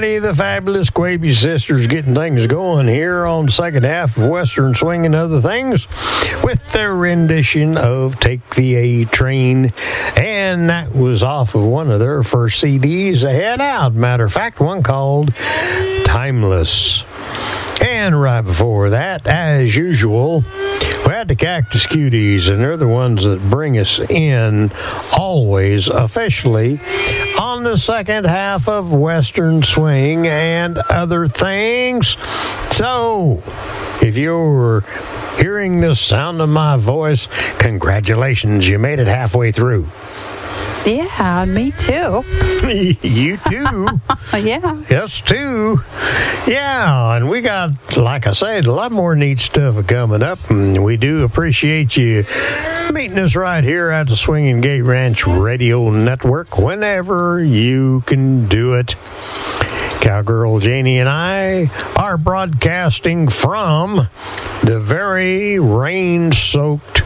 Johnny, the fabulous Quaby sisters, getting things going here on the second half of Western Swing and Other Things with their rendition of Take the A Train. And that was off of one of their first CDs they had out. Matter of fact, one called Timeless. And right before that, as usual, we had the Cactus Cuties, and they're the ones that bring us in always officially on the second half of Western Swing and Other Things. So, if you're hearing the sound of my voice, congratulations, you made it halfway through. Yeah, me too. You too. Yeah. Us too. Yeah, and we got, like I said, a lot more neat stuff coming up, and we do appreciate you meeting us right here at the Swinging Gate Ranch Radio Network whenever you can do it. Cowgirl Janie and I are broadcasting from the very rain-soaked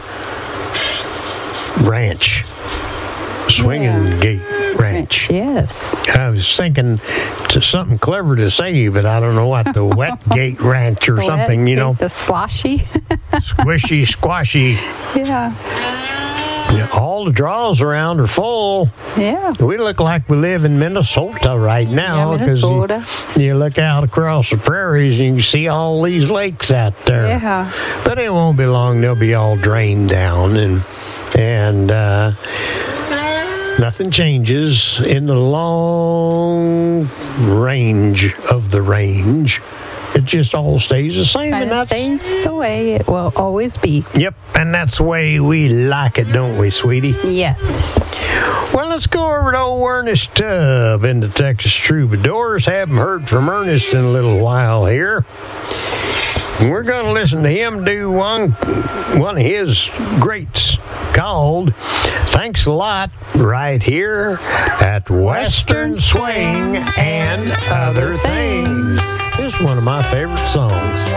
ranch. Swinging Gate Ranch. Yes. I was thinking something clever to say, but I don't know what. The Wet Gate Ranch or something, you know. The sloshy. Squishy, squashy. Yeah. All the draws around are full. Yeah. We look like we live in Minnesota right now because you look out across the prairies and you can see all these lakes out there. Yeah. But it won't be long. They'll be all drained down and nothing changes in the long range of the range. It just all stays the same. And it stays the way it will always be. Yep, and that's the way we like it, don't we, sweetie? Yes. Well, let's go over to old Ernest Tubb in the Texas Troubadours. Haven't heard from Ernest in a little while here. We're going to listen to him do one of his greats called Thanks a Lot right here at Western Swing and Other Things. It's one of my favorite songs.